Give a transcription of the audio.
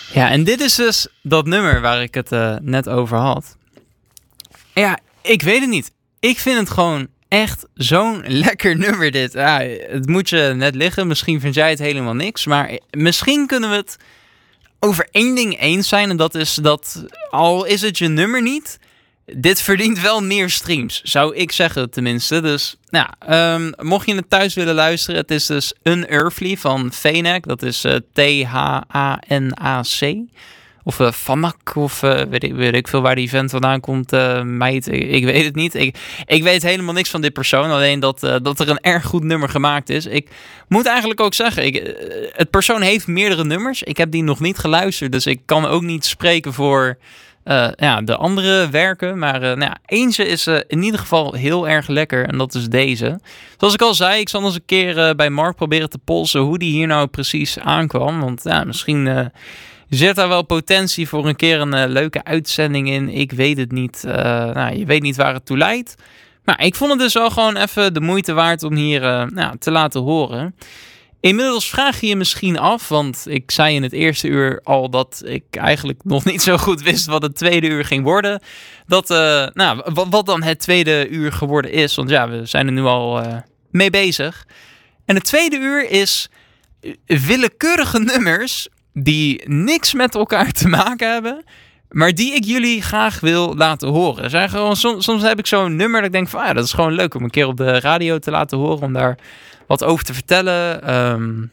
Ja, en dit is dus dat nummer waar ik het net over had. Ja, ik weet het niet. Ik vind het gewoon echt zo'n lekker nummer dit. Ja, het moet je net liggen. Misschien vind jij het helemaal niks. Maar misschien kunnen we het over één ding eens zijn. En dat is dat, al is het je nummer niet, dit verdient wel meer streams. Zou ik zeggen tenminste. Dus mocht je het thuis willen luisteren. Het is dus Unearthly van Phanak. Dat is Thanac. Of Fanak, of weet ik veel waar die vent vandaan komt. Meid, ik weet het niet. Ik weet helemaal niks van dit persoon. Alleen dat er een erg goed nummer gemaakt is. Ik moet eigenlijk ook zeggen, het persoon heeft meerdere nummers. Ik heb die nog niet geluisterd. Dus ik kan ook niet spreken voor de andere werken. Maar eentje is in ieder geval heel erg lekker. En dat is deze. Zoals ik al zei, ik zal eens een keer bij Mark proberen te polsen hoe die hier nou precies aankwam. Want misschien zit daar wel potentie voor een keer een leuke uitzending in. Ik weet het niet. Je weet niet waar het toe leidt. Maar ik vond het dus wel gewoon even de moeite waard om hier te laten horen. Inmiddels vraag je je misschien af, want ik zei in het eerste uur al dat ik eigenlijk nog niet zo goed wist wat het tweede uur ging worden. Wat dan het tweede uur geworden is, want ja, we zijn er nu al mee bezig. En het tweede uur is willekeurige nummers die niks met elkaar te maken hebben, maar die ik jullie graag wil laten horen. Zijn gewoon, soms heb ik zo'n nummer dat ik denk van, dat is gewoon leuk om een keer op de radio te laten horen, om daar wat over te vertellen.